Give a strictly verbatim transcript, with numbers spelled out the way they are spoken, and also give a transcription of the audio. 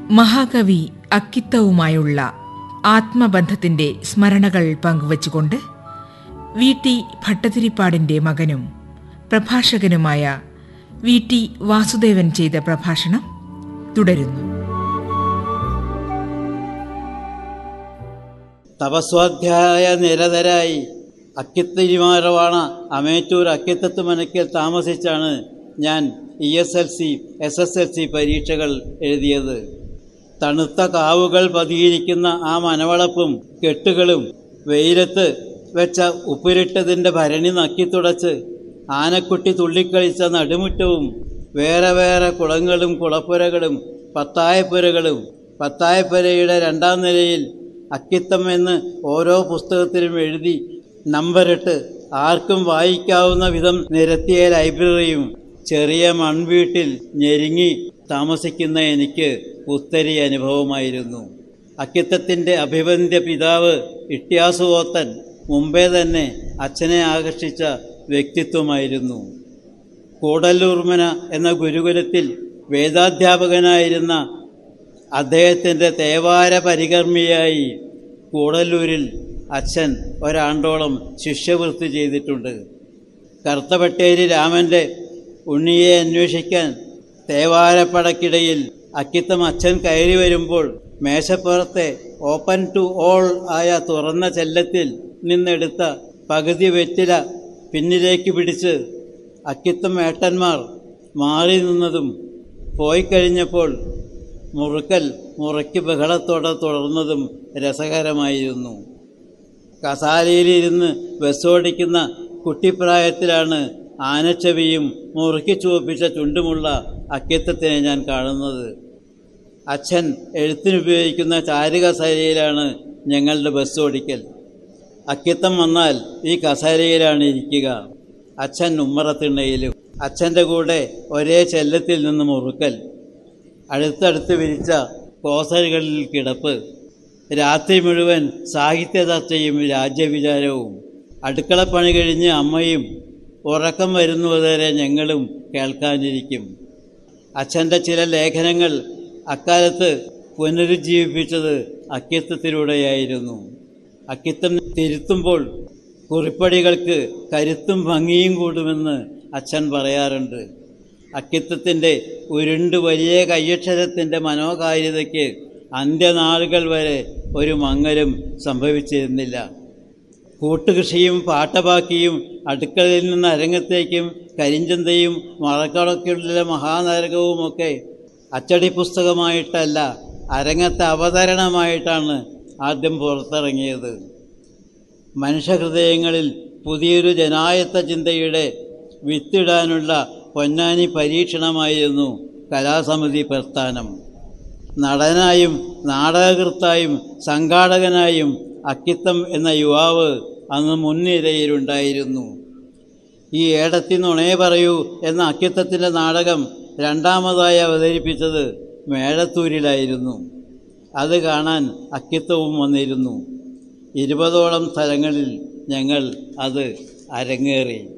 മഹാകവി അക്കിത്തവുമായുള്ള ആത്മബന്ധത്തിന്റെ സ്മരണകൾ പങ്കുവച്ചുകൊണ്ട് V T ഭട്ടതിരിപ്പാടിന്റെ മകനും പ്രഭാഷകനുമായ വി ടി വാസുദേവൻ ചെയ്ത പ്രഭാഷണം തുടരുന്നു. തപസ്വാധ്യായ നിരതരായി അക്കിത്തിരിമാരവാണ അമേറ്റൂർ അക്കിത്തത്ത് മനക്കിൽ താമസിച്ചാണ് ഞാൻ E S L C S S L C പരീക്ഷകൾ എഴുതിയത്. തണുത്ത കാവുകൾ പതിയിരിക്കുന്ന ആ മനവളപ്പും കെട്ടുകളും വെയിലത്ത് വെച്ച ഉപ്പിരിട്ടതിൻ്റെ ഭരണി നക്കിത്തുടച്ച് ആനക്കുട്ടി തുള്ളിക്കളിച്ച നടുമുറ്റവും വേറെ വേറെ കുളങ്ങളും കുളപ്പുരകളും പത്തായപ്പുരകളും പത്തായപ്പുരയുടെ രണ്ടാം നിലയിൽ അക്കിത്തം എന്ന് ഓരോ പുസ്തകത്തിലും എഴുതി നമ്പറിട്ട് ആർക്കും വായിക്കാവുന്ന വിധം നിരത്തിയ ലൈബ്രറിയും ചെറിയ മൺവീട്ടിൽ ഞെരുങ്ങി താമസിക്കുന്ന എനിക്ക് പുത്തരി അനുഭവമായിരുന്നു. അക്കിത്തത്തിൻ്റെ അഭിവന്ദ്യ പിതാവ് ഇട്യാസുവോത്തൻ മുമ്പേ തന്നെ അച്ഛനെ ആകർഷിച്ച വ്യക്തിത്വമായിരുന്നു. കൂടല്ലൂർമന എന്ന ഗുരുകുലത്തിൽ വേദാധ്യാപകനായിരുന്ന അദ്ദേഹത്തിൻ്റെ തേവാര പരികർമ്മിയായി കൂടല്ലൂരിൽ അച്ഛൻ ഒരാണ്ടോളം ശിഷ്യവൃത്തി ചെയ്തിട്ടുണ്ട്. കറുത്തപട്ടേരി രാമൻ്റെ ഉണ്ണിയെ അന്വേഷിക്കാൻ തേവാരപ്പടക്കിടയിൽ അക്കിത്തം അച്ഛൻ കയറി വരുമ്പോൾ മേശപ്പുറത്തെ ഓപ്പൺ ടു ഓൾ ആയ തുറന്ന ചെല്ലത്തിൽ നിന്നെടുത്ത പകുതി വെറ്റില പിന്നിലേക്ക് പിടിച്ച് അക്കിത്തം ഏട്ടന്മാർ മാറി നിന്നതും പോയിക്കഴിഞ്ഞപ്പോൾ മുറുക്കൽ മുറയ്ക്ക് ബഹളത്തോടെ തുടർന്നതും രസകരമായിരുന്നു. കസാലയിലിരുന്ന് ബസ്സോടിക്കുന്ന കുട്ടിപ്രായത്തിലാണ് ആനച്ചെവിയും മുറുക്കി ചുവപ്പിച്ച ചുണ്ടുമുള്ള അക്കിത്തത്തിനെ ഞാൻ കാണുന്നത്. അച്ഛൻ എഴുത്തിനുപയോഗിക്കുന്ന ചാരുകസേരയിലാണ് ഞങ്ങളുടെ ബസ് ഓടിക്കൽ. അക്കിത്തം വന്നാൽ ഈ കസേരയിലാണ് ഇരിക്കുക. അച്ഛൻ ഉമ്മറത്തിണ്ണയിലും. അച്ഛൻ്റെ കൂടെ ഒരേ ചെല്ലത്തിൽ നിന്ന് മുറുക്കൽ, അടുത്തടുത്ത് വിരിച്ച കോസലുകളിൽ കിടപ്പ്, രാത്രി മുഴുവൻ സാഹിത്യ ചർച്ചയും രാജ്യവിചാരവും. അടുക്കളപ്പണി കഴിഞ്ഞ് അമ്മയും ഉറക്കം വരുന്നതുവരെ ഞങ്ങളും കേൾക്കാനിരിക്കും. അച്ഛൻ്റെ ചില ലേഖനങ്ങൾ അക്കാലത്ത് പുനരുജ്ജീവിപ്പിച്ചത് അക്കിത്തത്തിലൂടെയായിരുന്നു. അക്കിത്തം തിരുത്തുമ്പോൾ കുറിപ്പടികൾക്ക് കരുത്തും ഭംഗിയും കൂടുമെന്ന് അച്ഛൻ പറയാറുണ്ട്. അക്കിത്തത്തിൻ്റെ ഉരുണ്ടു വലിയ കയ്യക്ഷരത്തിൻ്റെ മനോഹാരിതയ്ക്ക് അന്ത്യനാളുകൾ വരെ ഒരു മങ്ങലും സംഭവിച്ചിരുന്നില്ല. കൂട്ടുകൃഷിയും പാട്ടബാക്കിയും അടുക്കളയിൽ നിന്ന് അരങ്ങത്തേക്കും കരിഞ്ചന്തയും മറക്കടക്കുള്ള മഹാനരകവുമൊക്കെ അച്ചടി പുസ്തകമായിട്ടല്ല, അരങ്ങത്തെ അവതരണമായിട്ടാണ് ആദ്യം പുറത്തിറങ്ങിയത്. മനുഷ്യഹൃദയങ്ങളിൽ പുതിയൊരു ജനായത്ത ചിന്തയുടെ വിത്തിടാനുള്ള പൊന്നാനി പരീക്ഷണമായിരുന്നു കലാസമിതി പ്രസ്ഥാനം. നടനായും നാടകകൃത്തായും സംഘാടകനായും അക്കിത്തം എന്ന യുവാവ് അന്ന് മുൻനിരയിലുണ്ടായിരുന്നു. ഈ ഏടത്തി നുണേ പറയൂ എന്ന അക്കിത്തത്തിൻ്റെ നാടകം രണ്ടാമതായി അവതരിപ്പിച്ചത് മേഴത്തൂരിലായിരുന്നു. അത് കാണാൻ അക്കിത്തവും വന്നിരുന്നു. ഇരുപതോളം സ്ഥലങ്ങളിൽ ഞങ്ങൾ അത് അരങ്ങേറി.